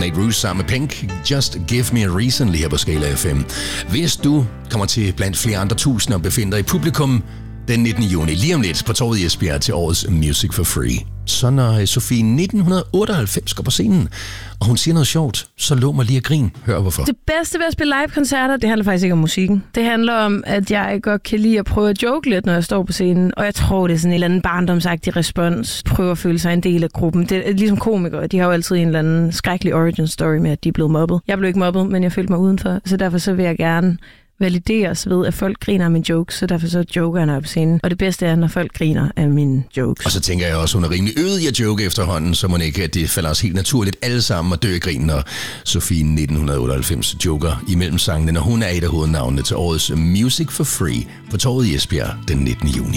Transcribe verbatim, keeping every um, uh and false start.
Nate Ruess sammen med Pink. Just Give Me a Reason lige her på Skala F M. Hvis du kommer til blandt flere andre tusinder og befinder dig i publikum den nittende juni, lige om lidt på Torvet i Esbjerg til årets Music for Free. Så når Sofie nitten otteoghalvfems går på scenen, og hun siger noget sjovt, så lå mig lige at grine. Hør hvorfor. Det bedste ved at spille live-koncerter, det handler faktisk ikke om musikken. Det handler om, at jeg godt kan lide at prøve at joke lidt, når jeg står på scenen. Og jeg tror, det er sådan en eller anden barndomsagtig respons. Prøve at føle sig en del af gruppen. Det er ligesom komikere. De har jo altid en eller anden skrækkelig origin story med, at de er blevet mobbet. Jeg blev ikke mobbet, men jeg følte mig udenfor. Så derfor så vil jeg gerne valideres ved, at folk griner af mine jokes, så derfor så joker jeg op på scenen. Og det bedste er, når folk griner af mine jokes. Og så tænker jeg også, hun er rimelig øvet i at joke efterhånden, så må ikke, at det falder os helt naturligt alle sammen at dø i grin, når Sofie nitten otteoghalvfems joker imellem sangene, når hun er et af hovednavnene til årets Music for Free på Torvet i Esbjerg den nittende juni.